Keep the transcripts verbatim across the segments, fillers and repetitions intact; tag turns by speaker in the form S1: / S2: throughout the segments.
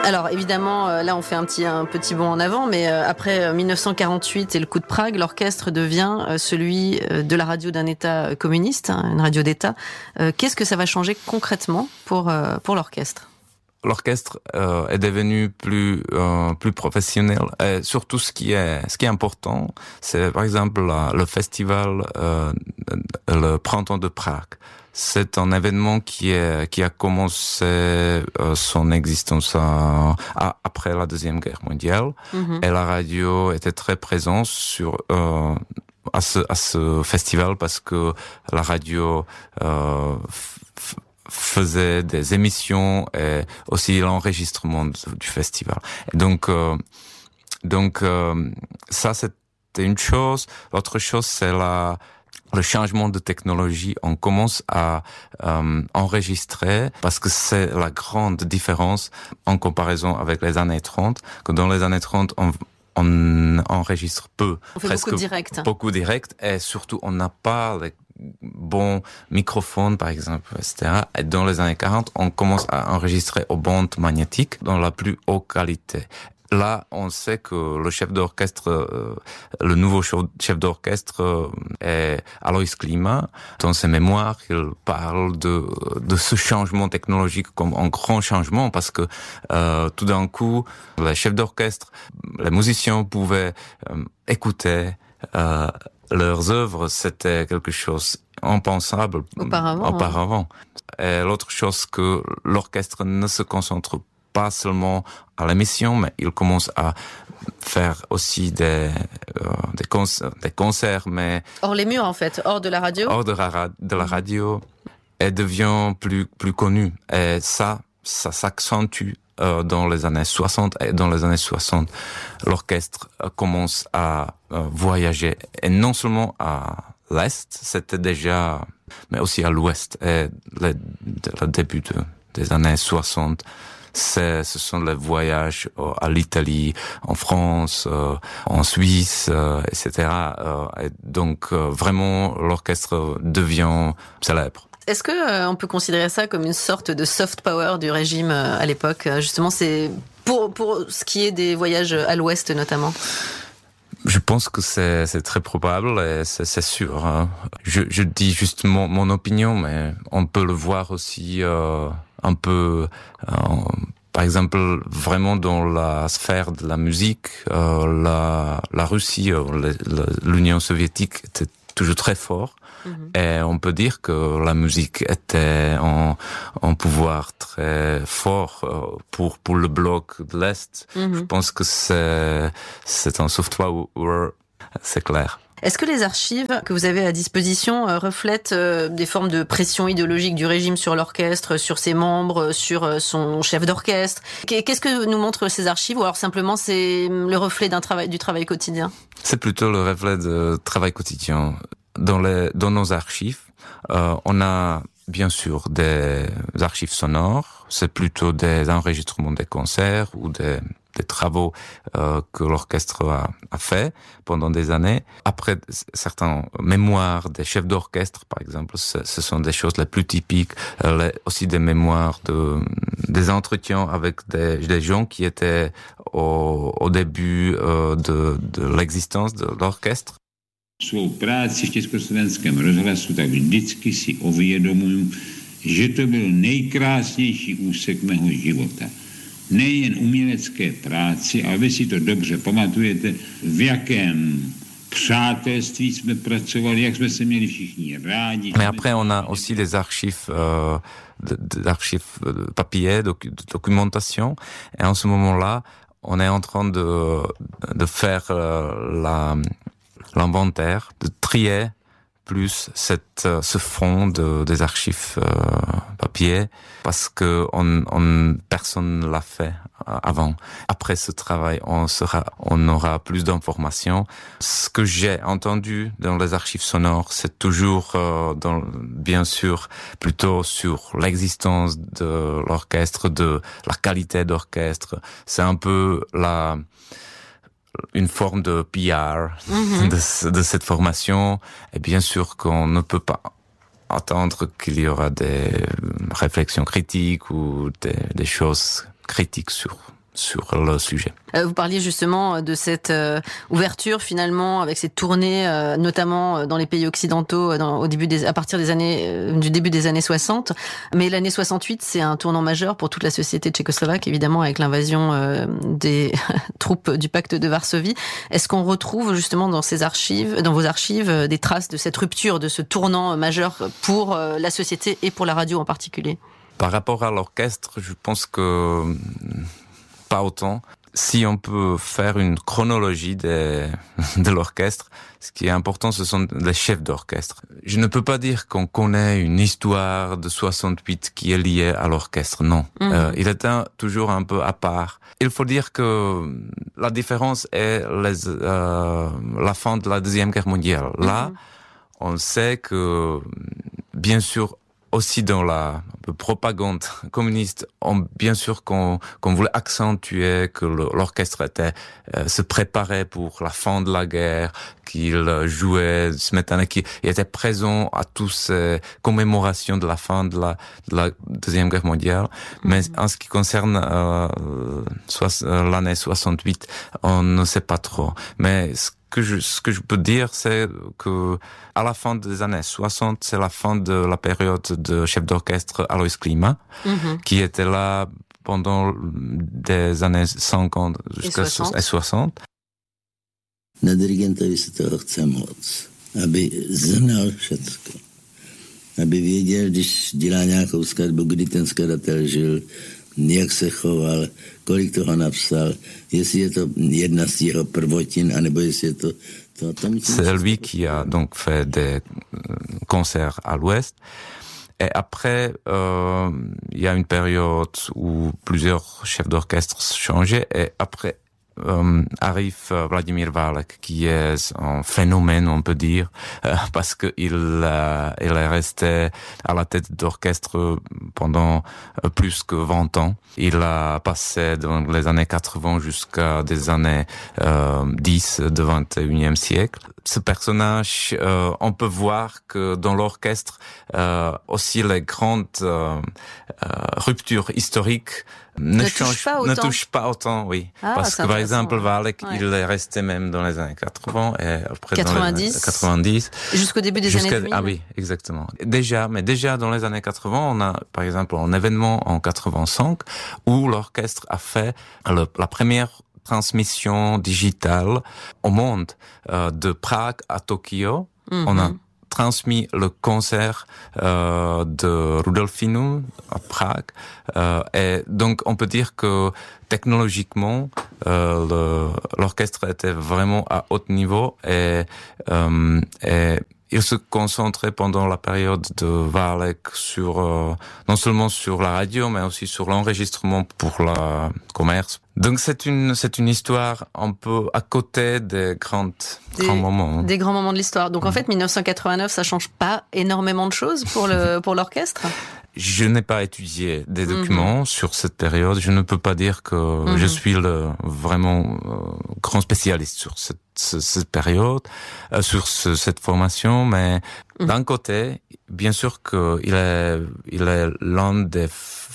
S1: Alors évidemment, là on fait un petit, un petit bond en avant, mais après dix-neuf cent quarante-huit et le coup de Prague, l'orchestre devient celui de la radio d'un État communiste, une radio d'État. Qu'est-ce que ça va changer concrètement pour, pour l'orchestre ?
S2: L'orchestre euh, est devenu plus euh, plus professionnel. Et surtout, ce qui est ce qui est important, c'est par exemple la, le festival euh, le Printemps de Prague. C'est un événement qui est qui a commencé euh, son existence à, à, après la Deuxième Guerre mondiale. Mm-hmm. Et la radio était très présente sur euh, à ce à ce festival parce que la radio euh, faisait des émissions et aussi l'enregistrement du festival. Et donc, euh, donc euh, ça c'était une chose. L'autre chose c'est la le changement de technologie. On commence à euh, enregistrer parce que c'est la grande différence en comparaison avec les années trente. Que dans les années trente, on on enregistre peu,
S1: on fait
S2: presque
S1: beaucoup direct,
S2: beaucoup direct, et surtout on n'a pas les bon microphone par exemple, et cetera. Et dans les années quarante, on commence à enregistrer aux bandes magnétiques dans la plus haute qualité. Là, on sait que le chef d'orchestre, euh, le nouveau chef d'orchestre euh, est Alois Klima. Dans ses mémoires, il parle de de ce changement technologique comme un grand changement parce que euh, tout d'un coup, les chefs d'orchestre, les musiciens pouvaient euh, écouter euh, leurs œuvres. C'était quelque chose impensable
S1: auparavant.
S2: auparavant. Hein. Et l'autre chose, que l'orchestre ne se concentre pas seulement à l'émission, mais il commence à faire aussi des euh, des, concerts, des concerts, mais
S1: hors les murs en fait, hors de la radio.
S2: Hors de la, de la radio, et devient plus plus connu. Et ça, ça s'accentue euh, dans les années soixante. Et dans les années soixante, l'orchestre euh, commence à euh, voyager, et non seulement à l'est, c'était déjà, mais aussi à l'ouest. Et le, le début de, des années soixante. C'est, ce sont les voyages à l'Italie, en France, euh, en Suisse, euh, et cetera. Euh, et donc euh, vraiment, l'orchestre devient célèbre.
S1: Est-ce que euh, on peut considérer ça comme une sorte de soft power du régime euh, à l'époque ? Justement, c'est pour pour ce qui est des voyages à l'Ouest notamment.
S2: Je pense que c'est, c'est très probable et c'est, c'est sûr. Hein. Je, je dis juste mon, mon opinion, mais on peut le voir aussi euh, un peu, euh, par exemple, vraiment dans la sphère de la musique. Euh, la, la Russie, euh, l'Union soviétique était toujours très fort. Mm-hmm. Et on peut dire que la musique était en, en pouvoir très fort euh, pour pour le bloc de l'Est. Mm-hmm. Je pense que c'est c'est un soft power, c'est clair.
S1: Est-ce que les archives que vous avez à disposition euh, reflètent euh, des formes de pression idéologique du régime sur l'orchestre, sur ses membres, sur son chef d'orchestre ? Qu'est-ce que nous montrent ces archives, ou alors simplement c'est le reflet d'un travail, du travail quotidien ?
S2: C'est plutôt le reflet du travail quotidien. Dans les dans nos archives, euh, on a bien sûr des archives sonores. C'est plutôt des enregistrements des concerts ou des des travaux euh, que l'orchestre a, a fait pendant des années. Après, certains mémoires des chefs d'orchestre, par exemple, ce, ce sont des choses les plus typiques. Euh, les, aussi des mémoires de des entretiens avec des, des gens qui étaient au, au début euh, de, de l'existence de l'orchestre.
S3: Svou práci v Československém rozhlasu, tak vždycky si uvědomuji, že to byl nejkrásnější úsek mého života. Nejen umělecké práci, ale vy si to dobře pamatujete, v jakém přátelství jsme pracovali, jak jsme se měli všichni rádi.
S2: Mais après, on a aussi des archives, euh, des archives papier, de documentation. Et en ce moment-là, on est en train de, de faire euh, la, l'inventaire, de trier plus cette, ce fond de, des archives euh, papier, parce que on, on, personne ne l'a fait avant. Après ce travail, on sera, on aura plus d'informations. Ce que j'ai entendu dans les archives sonores, c'est toujours, euh, dans, bien sûr, plutôt sur l'existence de l'orchestre, de la qualité d'orchestre. C'est un peu la une forme de P R mm-hmm. de, de cette formation. Et bien sûr qu'on ne peut pas attendre qu'il y aura des réflexions critiques ou des, des choses critiques sur sur le sujet.
S1: Euh, vous parliez justement de cette euh, ouverture finalement avec cette tournée, euh, notamment dans les pays occidentaux, dans, au début des, à partir des années, euh, du début des années soixante. Mais l'année soixante-huit, c'est un tournant majeur pour toute la société tchécoslovaque, évidemment, avec l'invasion euh, des troupes du pacte de Varsovie. Est-ce qu'on retrouve justement dans ces archives, dans vos archives, des traces de cette rupture, de ce tournant majeur pour euh, la société et pour la radio en particulier?
S2: Par rapport à l'orchestre, je pense que pas autant. Si on peut faire une chronologie de, de l'orchestre, ce qui est important, ce sont les chefs d'orchestre. Je ne peux pas dire qu'on connaît une histoire de soixante-huit qui est liée à l'orchestre, non. Mmh. Euh, il est un, toujours un peu à part. Il faut dire que la différence est les, euh, la fin de la Deuxième Guerre mondiale. Là, mmh. on sait que, bien sûr, aussi dans la propagande communiste, on, bien sûr qu'on, qu'on voulait accentuer que le, l'orchestre était, euh, se préparait pour la fin de la guerre, qu'il jouait ce matin, qu'il était présent à toutes ces commémorations de la fin de la, de la Deuxième Guerre mondiale. Mais mm-hmm. en ce qui concerne euh, soix, euh, l'année soixante-huit, on ne sait pas trop. Mais ce que je, ce que je peux dire, c'est que à la fin des années soixante, c'est la fin de la période de chef d'orchestre Alois Klima, mm-hmm. qui était là pendant des années cinquante jusqu'à soixante.
S4: Na dirigentovi se toho chce moc, aby znal všecko. Aby věděl, když dělá nějakou skladbu, kdy ten skladatel žil, jak se choval, kolik toho napsal, jestli je to jedna z jeho prvotin, anebo jestli je to... to, to
S2: C'est lui qui a donc fait des concerts à l'Ouest. Et après, euh, il y a une période où plusieurs chefs d'orchestre changeaient, et après, Euh, arrive Vladimír Válek, qui est un phénomène, on peut dire, euh, parce que il, euh, il est resté à la tête d'orchestre pendant euh, plus que vingt ans. Il a passé dans les années quatre-vingts jusqu'à des années euh, dix du vingt et unième siècle. Ce personnage, euh, on peut voir que dans l'orchestre, euh, aussi les grandes euh, euh, ruptures historiques ne,
S1: ne
S2: change,
S1: touche pas autant.
S2: Ne touche pas autant, oui.
S1: Ah,
S2: parce que par exemple, Válek,
S1: ouais.
S2: il est resté même dans les années quatre-vingts et après
S1: quatre-vingt-dix.
S2: dans les années quatre-vingt-dix.
S1: Jusqu'au début des
S2: jusqu'à,
S1: années deux mille.
S2: Ah oui, exactement. Déjà, mais déjà dans les années quatre-vingts, on a par exemple un événement en quatre-vingt-cinq où l'orchestre a fait le, la première transmission digitale au monde, euh, de Prague à Tokyo. Mm-hmm. On a transmis le concert euh, de Rudolfinum à Prague. Euh, et donc, on peut dire que technologiquement, euh, le, l'orchestre était vraiment à haut niveau et, euh, et il se concentrait pendant la période de Válek sur euh, non seulement sur la radio, mais aussi sur l'enregistrement pour le commerce. Donc c'est une c'est une histoire un peu à côté des grands
S1: des,
S2: grands moments.
S1: Des grands moments de l'histoire. Donc en fait, dix-neuf cent quatre-vingt-neuf, ça change pas énormément de choses pour le pour l'orchestre.
S2: Je n'ai pas étudié des documents mm-hmm. sur cette période. Je ne peux pas dire que mm-hmm. je suis le vraiment euh, grand spécialiste sur cette, cette, cette période, euh, sur ce, cette formation. Mais mm-hmm. d'un côté, bien sûr qu'il est, il est l'un des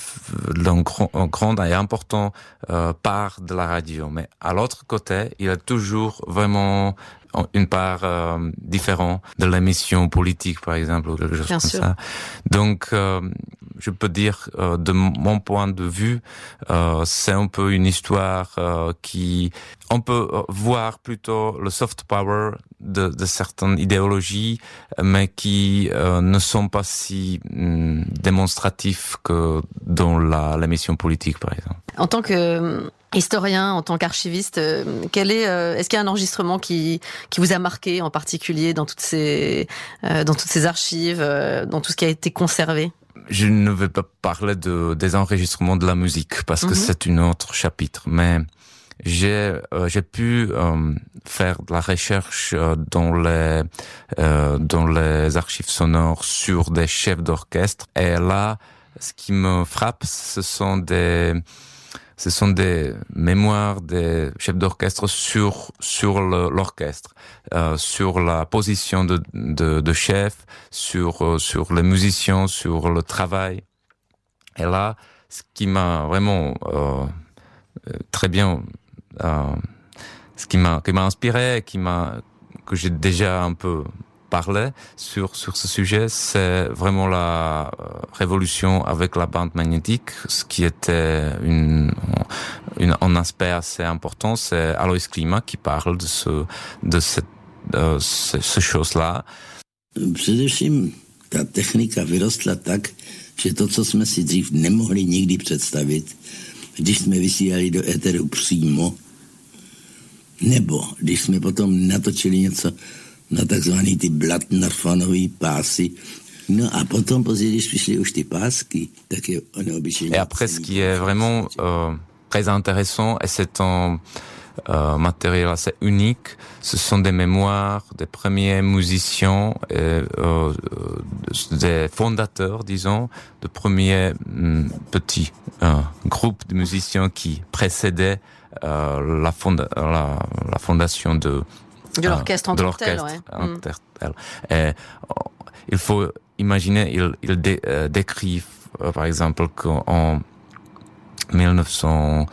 S2: d'un grand, un grand et important euh, part de la radio. Mais à l'autre côté, il est toujours vraiment une part euh, différente de l'émission politique, par exemple, ou quelque chose
S1: Bien
S2: comme
S1: sûr.
S2: ça. Donc, euh, je peux dire, euh, de mon point de vue, euh, c'est un peu une histoire euh, qui... On peut voir plutôt le soft power de, de certaines idéologies, mais qui euh, ne sont pas si hum, démonstratifs que dans la, l'émission politique, par exemple.
S1: En tant que historien, en tant qu'archiviste, quel est, euh, est-ce qu'il y a un enregistrement qui qui vous a marqué en particulier dans toutes ces euh, dans toutes ces archives, euh, dans tout ce qui a été conservé?
S2: Je ne vais pas parler de des enregistrements de la musique parce mm-hmm. que c'est un autre chapitre, mais j'ai euh, j'ai pu euh, faire de la recherche euh, dans les euh, dans les archives sonores sur des chefs d'orchestre, et là, ce qui me frappe, ce sont des Ce sont des mémoires des chefs d'orchestre sur sur le, l'orchestre, euh, sur la position de de, de chef, sur euh, sur les musiciens, sur le travail. Et là, ce qui m'a vraiment euh, très bien. Euh, ce qui m'a, qui m'a inspiré, qui m'a, que j'ai déjà un peu parlé sur sur ce sujet, c'est vraiment la révolution avec la bande magnétique. Ce qui était une, une un aspect assez important, c'est Alois Klima qui parle de ce de cette de ce, ce chose-là.
S4: Především ta technika vyrostla tak, že to, co jsme si dřív nemohli nikdy představit, když jsme vysílali do éteru přímo, nebo když jsme potom natočili něco na takzvaný ty blatnarfanový pásy, no a potom později, když přišly už ty pásky, tak je neobyčejně.
S2: Et après, ce qui est vraiment euh, très intéressant, et c'est un euh, matériel assez unique, ce sont des mémoires des premiers musiciens, et, euh, des fondateurs, disons, de premiers mm, petits euh, groupes de musiciens qui précédaient euh, la, fonda- la, la fondation de
S1: de l'orchestre en
S2: de
S1: tant que tel,
S2: l'orchestre
S1: ouais.
S2: en tant que tel. Et, il faut imaginer, ils, ils dé, euh, décrivent, euh, par exemple, qu'en dix-neuf cent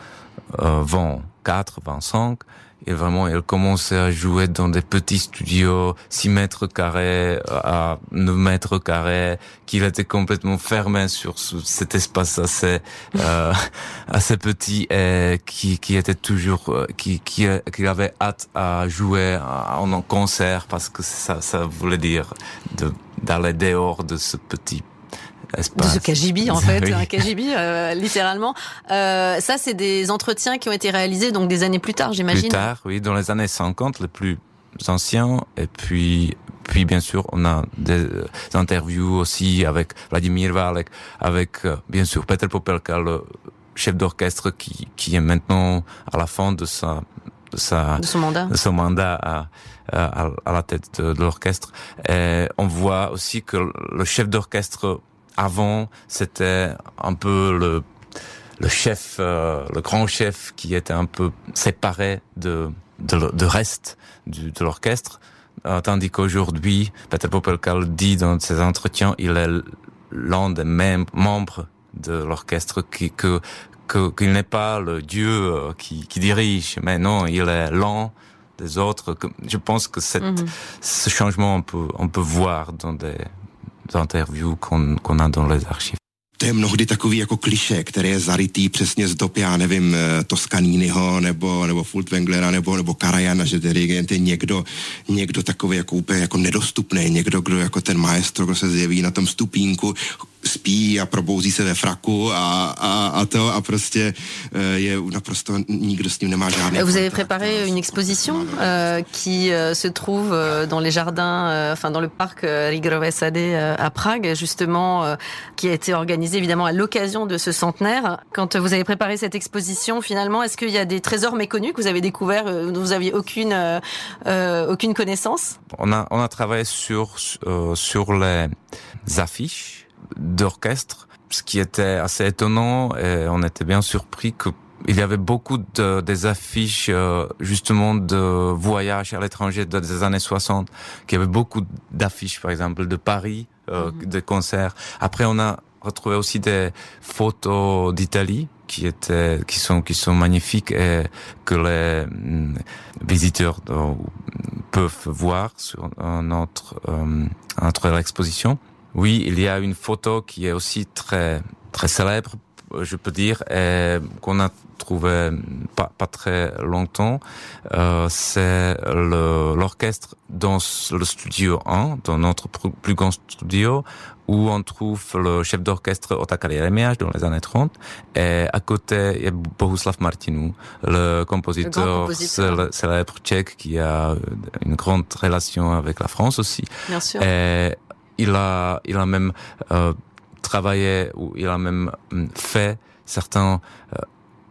S2: vingt-quatre vingt-cinq, et vraiment, ils commençaient à jouer dans des petits studios, six mètres carrés à neuf mètres carrés, qu'il était complètement fermé sur cet espace assez, euh, assez petit et qui, qui était toujours, qui, qui, qui avait hâte à jouer en, en concert parce que ça, ça voulait dire de, d'aller dehors de ce petit espace.
S1: De ce cagibi, en fait,
S2: oui.
S1: un cagibi, euh, littéralement. Euh, ça, c'est des entretiens qui ont été réalisés donc des années plus tard, j'imagine.
S2: Plus tard, oui, dans les années cinquante, les plus anciens, et puis, puis bien sûr, on a des interviews aussi avec Vladimír Válek, avec, bien sûr, Petr Popelka, le chef d'orchestre qui, qui est maintenant à la fin de sa, de sa,
S1: de son mandat,
S2: de son mandat à, à, à la tête de, de l'orchestre. Et on voit aussi que le chef d'orchestre avant, c'était un peu le le chef, euh, le grand chef qui était un peu séparé de de, de reste du, de l'orchestre, euh, tandis qu'aujourd'hui, Petr Popelka le dit dans ses entretiens, il est l'un des mêmes membres de l'orchestre qui que que qu'il n'est pas le dieu euh, qui qui dirige, mais non, il est l'un des autres. Je pense que cette, mm-hmm. ce changement on peut on peut voir dans des interviews qu'on, qu'on a dans les archives.
S5: To je mnohdy takový jako klišé, který je zarytý přesně z dob, já nevím, Toscaniniho, nebo, nebo Furtwänglera, nebo, nebo Karajana, že dirigent je někdo, někdo takový jako úplně jako nedostupný, někdo, kdo jako ten maestro, kdo se zjeví na tom stupínku, spí a probouzí se ve fraku a, a, a to a prostě je naprosto, nikdo s ním nemá žádný
S1: Vous
S5: kontakt.
S1: avez préparé une exposition euh, qui euh, se trouve euh, dans les jardins, euh, enfin dans le parc euh, Rigrové sady euh, à Prague, justement, euh, qui a été organisé évidemment à l'occasion de ce centenaire. Quand vous avez préparé cette exposition, finalement, est-ce qu'il y a des trésors méconnus que vous avez découverts, euh, dont vous aviez aucune euh, euh, aucune connaissance?
S2: On a on a travaillé sur euh, sur les affiches d'orchestre, ce qui était assez étonnant, et on était bien surpris que il y avait beaucoup de des affiches euh, justement de voyages à l'étranger des années soixante, qu'il y avait beaucoup d'affiches, par exemple de Paris, euh, mm-hmm. de concerts. Après, on a retrouvé aussi des photos d'Italie qui étaient, qui sont, qui sont magnifiques et que les mm, visiteurs euh, peuvent voir sur notre euh, notre exposition. Oui, il y a une photo qui est aussi très très célèbre, je peux dire, et qu'on a trouvé pas pas très longtemps. Euh, c'est le l'orchestre dans le studio un, dans notre plus grand studio, où on trouve le chef d'orchestre Otakar Jeremiáš dans les années trente, et à côté il y a Bohuslav Martinů, le compositeur, le célèbre tchèque qui a une grande relation avec la France aussi.
S1: Bien sûr.
S2: Et il a il a même euh, travaillé, ou il a même fait certains euh,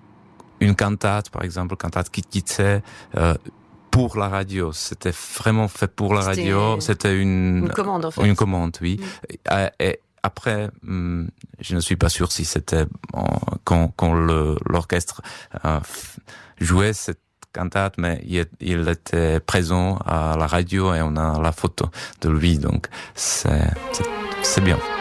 S2: une cantate, par exemple, cantate Kytice, euh, pour la radio. C'était vraiment fait pour la C'était radio. C'était une,
S1: une commande, en fait.
S2: Une commande, oui. Mm. Et, et après, je ne suis pas sûr si c'était quand, quand le, l'orchestre euh, jouait cette cantate, mais il, il était présent à la radio et on a la photo de lui, donc c'est, c'est, c'est bien.